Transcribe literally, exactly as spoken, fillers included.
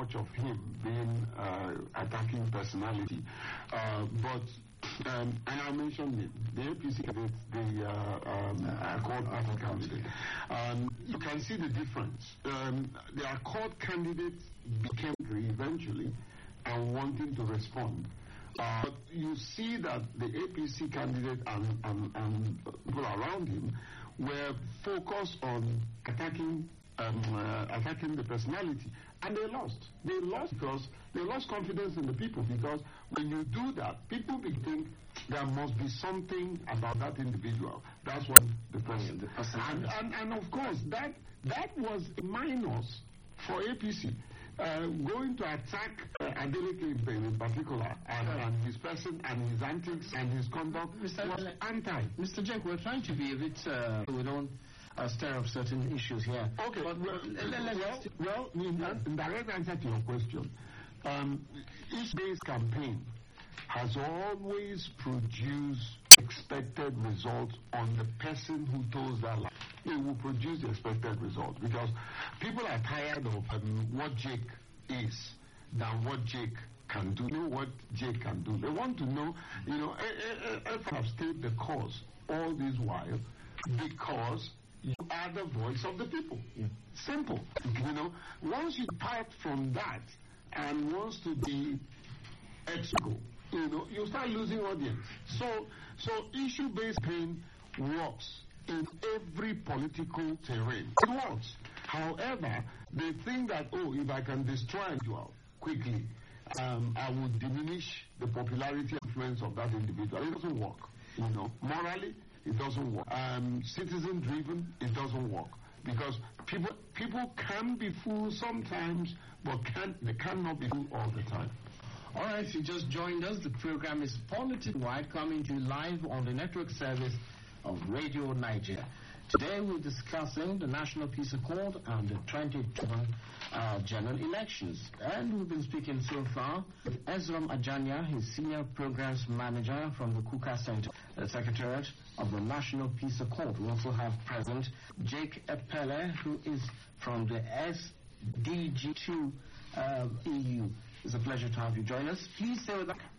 much of him being uh, attacking personality, uh, but um, and I mentioned it, the A P C candidate, the uh, um, Accord Party candidate. Um, you can see the difference. Um, the Accord candidate became angry eventually and wanting to respond. Uh, but you see that the A P C candidate and, and, and people around him were focused on attacking um, uh, attacking the personality, and they lost. They lost because they lost confidence in the people, because when you do that, people think there must be something about that individual. That's what the person. The person and, and, and of course, that that was a minus for A P C. Uh, going to attack uh, Adeleke in particular, and, Sure. and his person and his antics and his conduct Mister was anti. Mister Jack, we're trying to be a bit, uh, we don't uh, stir up certain issues here. Okay, but, well, let, let, well, well, in, in direct answer to your question, um, each day's campaign has always produced expected results on the person who told that lie. It will produce the expected results because people are tired of um, what Jake is than what Jake can do. You know what Jake can do. They want to know, you know, if I have stayed the cause all this while because you are the voice of the people. Yeah. Simple. You know, once you part from that and wants to be exco, you know, you start losing audience. So, so issue-based campaign works in every political terrain. It works. However, they think that, oh, if I can destroy an individual quickly, um, I will diminish the popularity and influence of that individual. It doesn't work. You know, morally, it doesn't work. Um, citizen-driven, it doesn't work. Because people people can be fooled sometimes, but can they cannot be fooled all the time. All right, if you just joined us, the program is Politics Wide, coming to you live on the network service of Radio Nigeria. Today we're discussing the National Peace Accord and the twenty twenty-one uh, general elections. And we've been speaking so far with Ezram Ajanya, his Senior Programs Manager from the Kuka Center, the Secretariat of the National Peace Accord. We also have present Jake Epele, who is from the S D G two uh, E U. It's a pleasure to have you join us. Please stay with us.